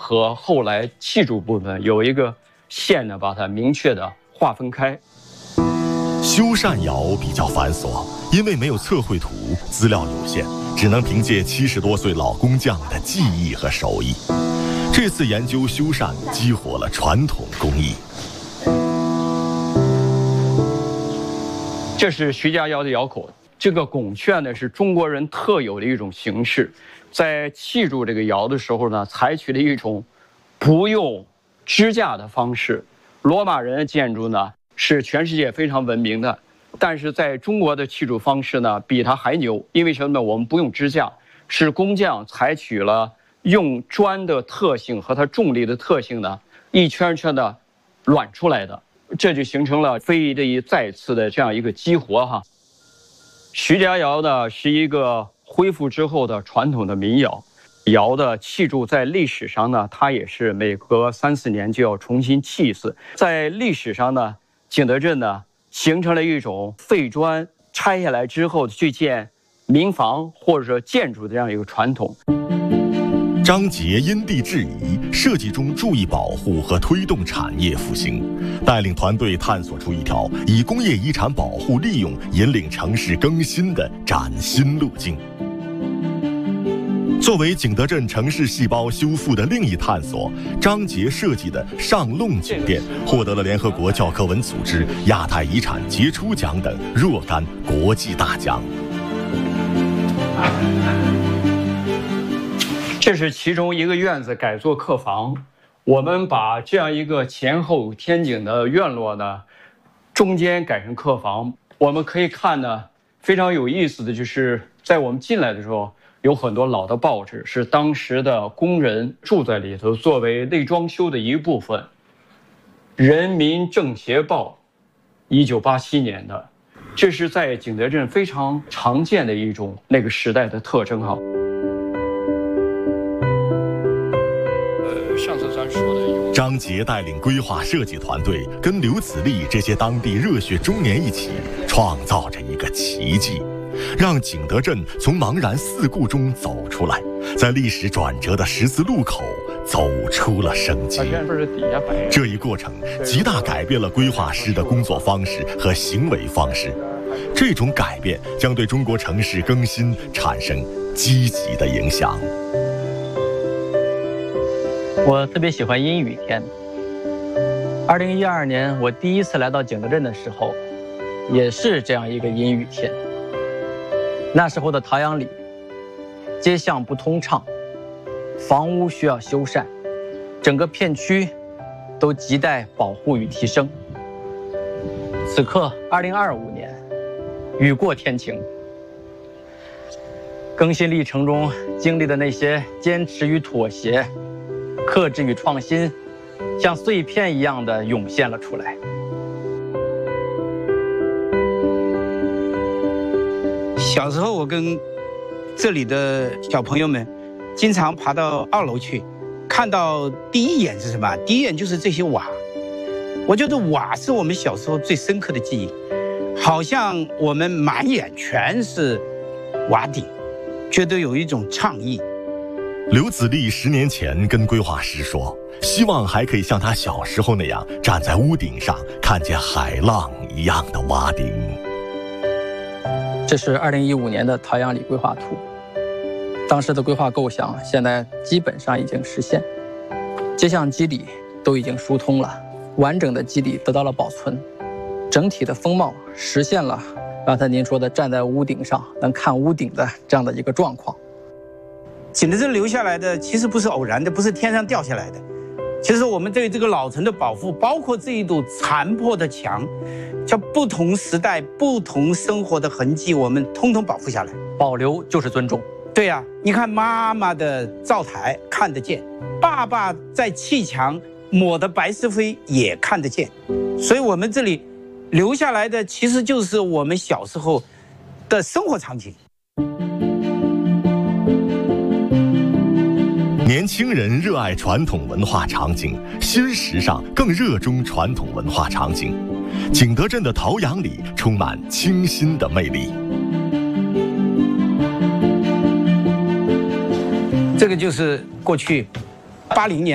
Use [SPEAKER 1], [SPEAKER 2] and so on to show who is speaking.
[SPEAKER 1] 和后来砌筑部分有一个线呢，把它明确的划分开。
[SPEAKER 2] 修缮窑比较繁琐，因为没有测绘图，资料有限，只能凭借70多岁老工匠的技艺和手艺。这次研究修缮，激活了传统工艺。
[SPEAKER 1] 这是徐家窑的窑口，这个拱券呢是中国人特有的一种形式，在砌筑这个窑的时候呢，采取了一种不用支架的方式。罗马人的建筑呢是全世界非常闻名的，但是在中国的砌筑方式呢比它还牛，因为什么呢？我们不用支架，是工匠采取了用砖的特性和它重力的特性呢，一圈一圈的乱出来的。这就形成了非遗的再次的这样一个激活哈。徐家窑呢是一个恢复之后的传统的民窑，窑的砌筑在历史上呢，它也是每隔3、4年就要重新砌一次。在历史上呢，景德镇呢形成了一种废砖拆下来之后去建民房或者说建筑的这样一个传统。
[SPEAKER 2] 张杰因地制宜，设计中注意保护和推动产业复兴，带领团队探索出一条以工业遗产保护利用引领城市更新的崭新路径。作为景德镇城市细胞修复的另一探索，张杰设计的上弄景殿获得了联合国教科文组织亚太遗产杰出奖等若干国际大奖。
[SPEAKER 1] 这是其中一个院子改做客房，我们把这样一个前后天井的院落呢，中间改成客房。我们可以看呢，非常有意思的就是在我们进来的时候，有很多老的报纸，是当时的工人住在里头，作为内装修的一部分。人民政协报，1987年的，这是在景德镇非常常见的一种那个时代的特征哈。上次咱说的，
[SPEAKER 2] 张杰带领规划设计团队，跟刘子立这些当地热血中年一起，创造着一个奇迹，让景德镇从茫然四顾中走出来，在历史转折的十字路口走出了生机。这一过程极大改变了规划师的工作方式和行为方式，这种改变将对中国城市更新产生积极的影响。
[SPEAKER 3] 我特别喜欢阴雨天。2012年我第一次来到景德镇的时候，也是这样一个阴雨天。那时候的陶阳里，街巷不通畅，房屋需要修缮，整个片区都亟待保护与提升。此刻2025年，雨过天晴。更新历程中经历的那些坚持与妥协，克制与创新，像碎片一样的涌现了出来。
[SPEAKER 4] 小时候，我跟这里的小朋友们经常爬到2楼去，看到第一眼是什么？第一眼就是这些瓦。我觉得瓦是我们小时候最深刻的记忆，好像我们满眼全是瓦顶，觉得有一种倡议。
[SPEAKER 2] 刘子立10年前跟规划师说，希望还可以像他小时候那样站在屋顶上看见海浪一样的瓦顶。
[SPEAKER 3] 这是2015年的陶阳里规划图，当时的规划构想现在基本上已经实现，街巷基理都已经疏通了，完整的基理得到了保存，整体的风貌实现了刚才您说的站在屋顶上能看屋顶的这样的一个状况。
[SPEAKER 4] 景德镇留下来的其实不是偶然的，不是天上掉下来的。其实我们对这个老城的保护，包括这一堵残破的墙，叫不同时代、不同生活的痕迹，我们通通保护下来。
[SPEAKER 3] 保留就是尊重。
[SPEAKER 4] 对呀，你看妈妈的灶台看得见，爸爸在砌墙抹的白石灰也看得见，所以我们这里留下来的其实就是我们小时候的生活场景。
[SPEAKER 2] 年轻人热爱传统文化场景，新时尚更热衷传统文化场景。景德镇的陶阳里充满清新的魅力。
[SPEAKER 4] 这个就是过去80年